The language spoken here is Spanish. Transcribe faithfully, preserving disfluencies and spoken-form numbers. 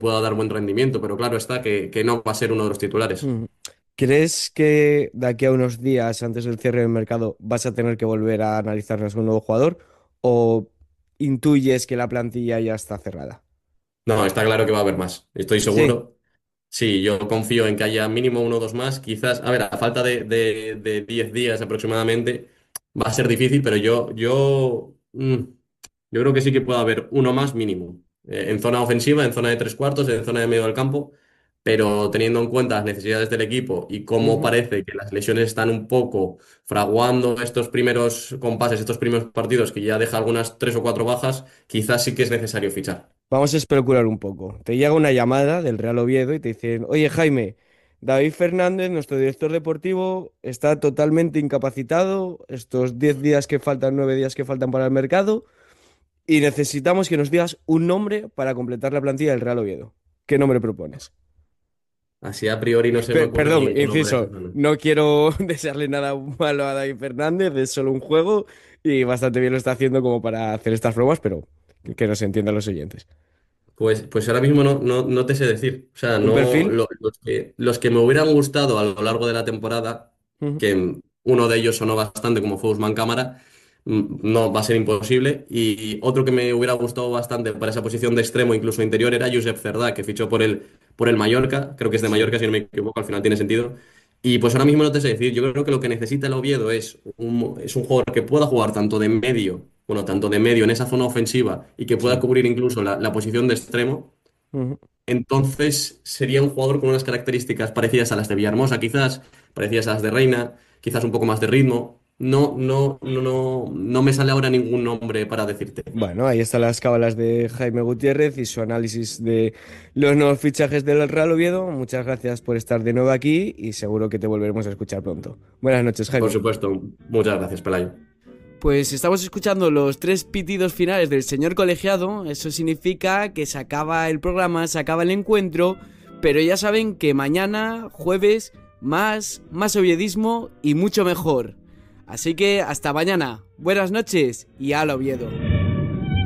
pueda dar buen rendimiento, pero claro está que, que no va a ser uno de los titulares. Mm. ¿Crees que de aquí a unos días, antes del cierre del mercado, vas a tener que volver a analizarnos un nuevo jugador? ¿O intuyes que la plantilla ya está cerrada? No, está claro que va a haber más, estoy Sí. seguro. Sí, yo confío en que haya mínimo uno o dos más. Quizás, a ver, a falta de, de, de diez días aproximadamente, va a ser difícil, pero yo, yo, mm, yo creo que sí que puede haber uno más mínimo. Eh, en zona ofensiva, en zona de tres cuartos, en zona de medio del campo, pero teniendo en cuenta las necesidades del equipo y cómo Ujú. parece que las lesiones están un poco fraguando estos primeros compases, estos primeros partidos, que ya deja algunas tres o cuatro bajas, quizás sí que es necesario fichar. Vamos a especular un poco. Te llega una llamada del Real Oviedo y te dicen, oye Jaime, David Fernández, nuestro director deportivo, está totalmente incapacitado estos diez días que faltan, nueve días que faltan para el mercado y necesitamos que nos digas un nombre para completar la plantilla del Real Oviedo. ¿Qué nombre propones? Así a priori no se me Pe- ocurre perdón, ningún nombre. inciso, no quiero desearle nada malo a David Fernández, es solo un juego y bastante bien lo está haciendo como para hacer estas bromas, pero que nos entiendan los oyentes. Pues, pues ahora mismo no, no, no te sé decir. O sea, ¿Un no, perfil? lo- los que, los que me hubieran gustado a lo largo de la temporada, Ujú. que uno de ellos sonó bastante como fue Usman Cámara, mm, no va a ser imposible. Y otro que me hubiera gustado bastante para esa posición de extremo, incluso interior, era Josep Cerdá, que fichó por el, por el Mallorca. Creo que es de Sí. Mallorca, si no me equivoco, al final tiene sentido. Y pues ahora mismo no te sé decir. Yo creo que lo que necesita el Oviedo es un, es un jugador que pueda jugar tanto de medio, bueno, tanto de medio en esa zona ofensiva y que pueda Sí. cubrir incluso la la posición de extremo. Ujú. Entonces sería un jugador con unas características parecidas a las de Villahermosa, quizás, parecidas a las de Reina, quizás un poco más de ritmo. No, no, no, no, no me sale ahora ningún nombre para decirte. Bueno, ahí están las cábalas de Jaime Gutiérrez y su análisis de los nuevos fichajes del Real Oviedo. Muchas gracias por estar de nuevo aquí y seguro que te volveremos a escuchar pronto. Buenas noches, Por Jaime. supuesto, muchas gracias, Pelayo. Pues estamos escuchando los tres pitidos finales del señor colegiado. Eso significa que se acaba el programa, se acaba el encuentro. Pero ya saben que mañana, jueves, más, más oviedismo y mucho mejor. Así que hasta mañana. Buenas noches y al Oviedo.